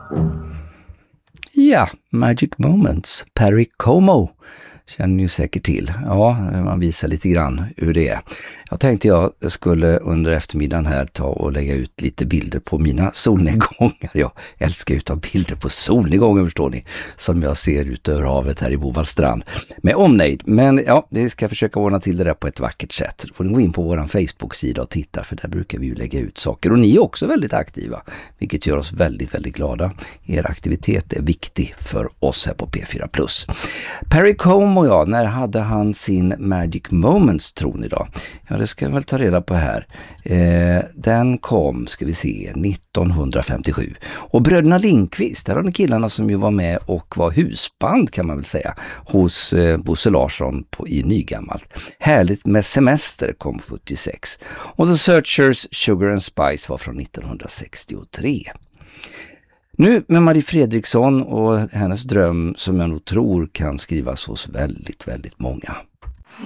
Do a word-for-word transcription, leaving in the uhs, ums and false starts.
Ja, Magic Moments, Perry Como känner ni ju säkert till. Ja, man visar lite grann hur det är. Jag tänkte jag skulle under eftermiddagen här ta och lägga ut lite bilder på mina solnedgångar. Jag älskar ju att ta bilder på solnedgångar, förstår ni, som jag ser ut över havet här i Bovallstrand med omnejd. Men ja, det ska jag försöka ordna till det där på ett vackert sätt. Då får ni gå in på vår Facebook-sida och titta, för där brukar vi ju lägga ut saker. Och ni är också väldigt aktiva, vilket gör oss väldigt, väldigt glada. Er aktivitet är viktig för oss här på P fyra plus. Perry Como och jag, när hade han sin Magic Moments, tror ni då? Ja, det ska jag väl ta reda på här. Eh, den kom, ska vi se, nittonhundrafemtiosju. Och bröderna Lindqvist, där har ni killarna som ju var med och var husband, kan man väl säga, hos eh, Bosse Larsson på, i Nygammalt. Härligt med semester kom sjuttiosex. Och The Searchers Sugar and Spice var från nittonhundrasextiotre. Nu med Marie Fredriksson och hennes dröm, som jag nog tror kan skrivas hos väldigt, väldigt många.